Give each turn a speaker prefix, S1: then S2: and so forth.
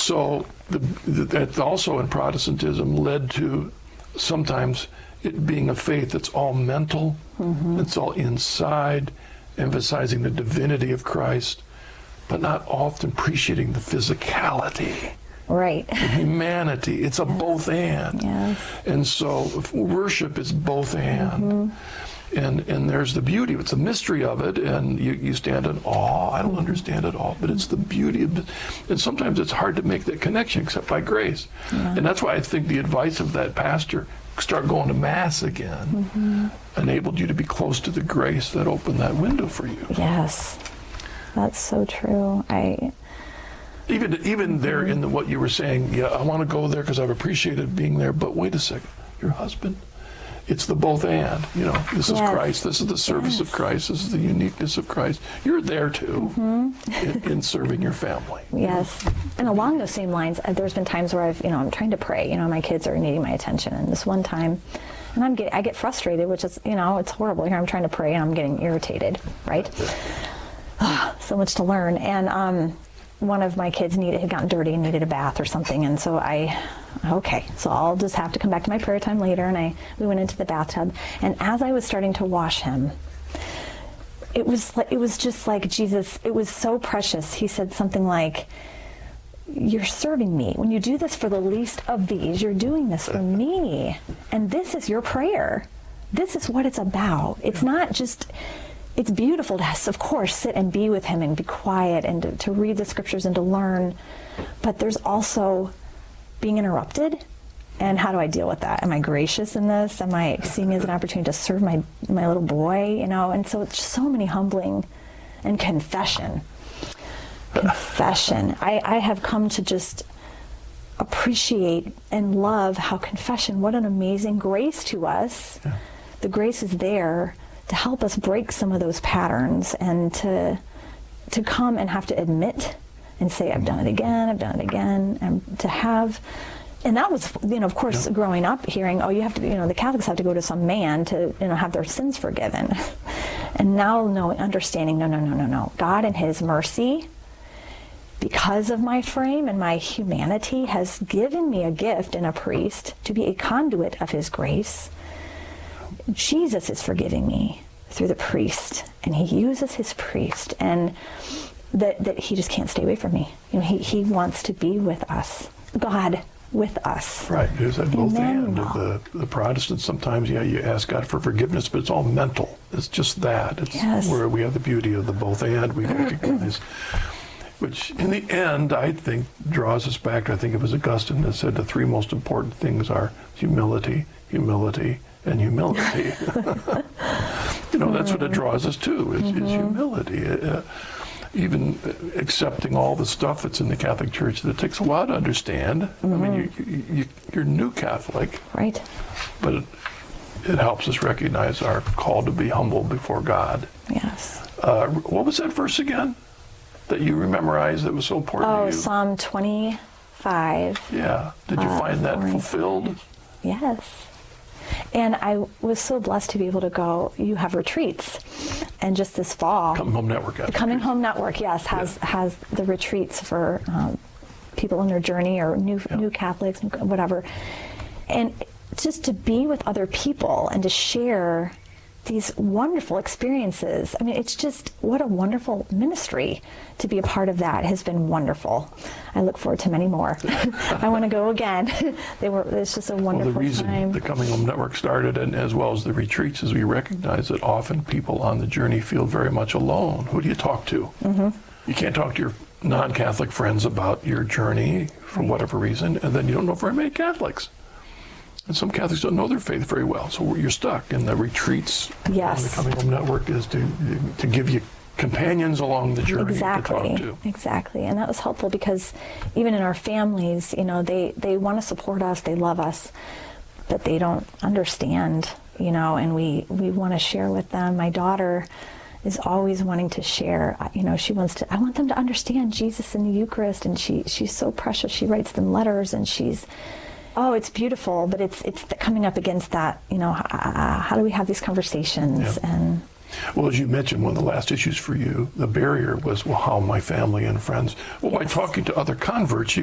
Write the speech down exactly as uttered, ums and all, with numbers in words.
S1: so the, that also in Protestantism led to sometimes it being a faith that's all mental, mm-hmm. it's all inside, emphasizing the divinity of Christ, but not often appreciating the physicality.
S2: Right.
S1: The humanity. It's a yes. both and.
S2: Yes.
S1: And so worship is both and. Mm-hmm. And and there's the beauty. It's the mystery of it, and you, you stand in awe. I don't understand it all, but it's the beauty of it. And sometimes it's hard to make that connection except by grace. Yeah. And that's why I think the advice of that pastor, start going to Mass again, mm-hmm. enabled you to be close to the grace that opened that window for you.
S2: Yes. That's so true. I...
S1: Even even there in the, what you were saying, yeah, I want to go there because I've appreciated being there, but wait a second, your husband, it's the both and, you know, this yes. is Christ, this is the service yes. of Christ, this is the uniqueness of Christ. You're there too, mm-hmm. in, in serving your family.
S2: Yes, and along those same lines, uh, there's been times where I've, you know, I'm trying to pray, you know, my kids are needing my attention, and this one time, and I'm get, I get frustrated, which is, you know, it's horrible. Here I'm trying to pray and I'm getting irritated, right? So much to learn, and um, one of my kids needed, had gotten dirty and needed a bath or something, and so I, okay, so I'll just have to come back to my prayer time later, and I, we went into the bathtub, and as I was starting to wash him, it was like, it was just like Jesus, it was so precious. He said something like, you're serving me. When you do this for the least of these, you're doing this for me, and this is your prayer. This is what it's about. It's not just... It's beautiful to, of course, sit and be with him and be quiet and to, to read the scriptures and to learn, but there's also being interrupted, and how do I deal with that? Am I gracious in this? Am I seeing it as an opportunity to serve my, my little boy, you know? And so it's just so many humbling, and confession. Confession. I, I have come to just appreciate and love how confession, what an amazing grace to us. Yeah. The grace is there to help us break some of those patterns, and to to come and have to admit and say, I've done it again, I've done it again, and to have, and that was, you know, of course, yeah. growing up hearing, oh, you have to, you know, the Catholics have to go to some man to, you know, have their sins forgiven. And now knowing, understanding, no, no, no, no, no. God in his mercy, because of my frame and my humanity, has given me a gift in a priest to be a conduit of his grace. Jesus is forgiving me through the priest, and he uses his priest, and that, that he just can't stay away from me. You know, he, he wants to be with us, God with us.
S1: Right, there's that both end of the, the Protestants. Sometimes, yeah, you ask God for forgiveness, but it's all mental. It's just that. It's yes. where we have the beauty of the both and. We recognize, which in the end, I think, draws us back to, I think it was Augustine that said the three most important things are humility, humility, and humility. You know, that's what it draws us to, is, mm-hmm. is humility. Uh, even accepting all the stuff that's in the Catholic Church that takes a while to understand. Mm-hmm. I mean, you, you, you, you're new Catholic.
S2: Right.
S1: But it, it helps us recognize our call to be humble before God.
S2: Yes.
S1: Uh, what was that verse again that you memorized that was so important
S2: oh,
S1: to you?
S2: Oh, Psalm twenty-five.
S1: Yeah. Did you uh, find that fulfilled?
S2: Yes. And I was so blessed to be able to go. You have retreats, and just this fall,
S1: Coming Home Network.
S2: The Coming Home Network, yes, has yeah. has the retreats for um, people in their journey, or new yeah. new Catholics, whatever. And just to be with other people and to share these wonderful experiences. I mean, it's just, what a wonderful ministry to be a part of. That has been wonderful. I look forward to many more. I want to go again. They were, it's just a wonderful
S1: well, the reason
S2: time.
S1: The Coming Home Network started, and as well as the retreats, is we recognize that often people on the journey feel very much alone. Who do you talk to? Mm-hmm. You can't talk to your non-Catholic friends about your journey for right. whatever reason, and then you don't know very many Catholics. And some Catholics don't know their faith very well, so you're stuck. And the retreats
S2: yes.
S1: on the Coming Home Network is to to give you companions along the journey
S2: exactly.
S1: to talk to.
S2: Exactly, and that was helpful, because even in our families, you know, they, they want to support us, they love us, but they don't understand, you know, and we, we want to share with them. My daughter is always wanting to share, you know, she wants to, I want them to understand Jesus in the Eucharist, and she she's so precious. She writes them letters, and she's, oh, it's beautiful, but it's it's coming up against that, you know, uh, how do we have these conversations?
S1: Yeah.
S2: And
S1: well, as you mentioned, one of the last issues for you, the barrier was, well, how my family and friends? Well, yes. by talking to other converts, you